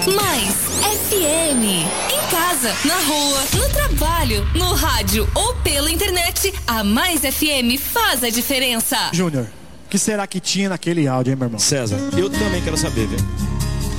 Mais FM. Em casa, na rua, no trabalho, no rádio ou pela internet, a Mais FM faz a diferença. Júnior, o que será que tinha naquele áudio, hein, meu irmão? César, eu também quero saber, viu?